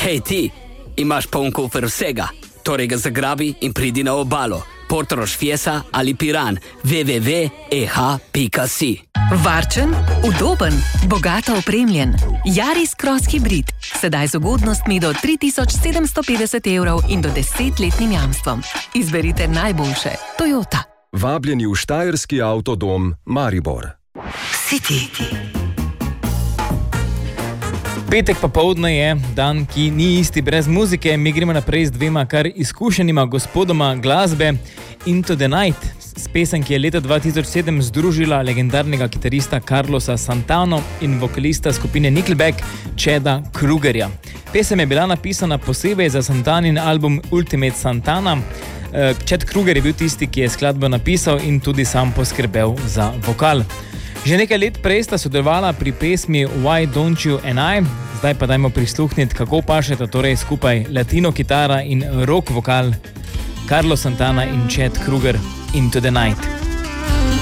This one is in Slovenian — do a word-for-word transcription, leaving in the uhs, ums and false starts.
Hej ti, imaš poln kufer vsega, torej ga zagrabi in pridi na obalo. Portorož, Fiesa ali Piran. w w w pika e h pika si. Varčen, udoben, bogato opremljen. Yaris Cross Hybrid. Sedaj z ugodnostmi do tri tisoč sedemsto petdeset evrov in do desetletnim jamstvom. Izberite najboljše. Toyota. Vabljeni v Štajerski avtodom Maribor. City. Petek popoldne je dan, ki ni isti brez muzike. Mi gremo naprej z dvema kar izkušenima gospodoma glasbe. Into the Night, s pesem, ki je leta dva tisoč sedem združila legendarnega kitarista Carlosa Santano in vokalista skupine Nickelback Chada Krugerja. Pesem je bila napisana posebej za Santanin album Ultimate Santana. Chad Kruger je bil tisti, ki je skladbo napisal in tudi sam poskrbel za vokal. Že nekaj let prej sta sodelovala pri pesmi Why Don't You and I, zdaj pa dajmo prisluhniti, kako pašeta torej skupaj latino kitara in rock vokal Carlos Santana in Chad Kruger, Into the Night.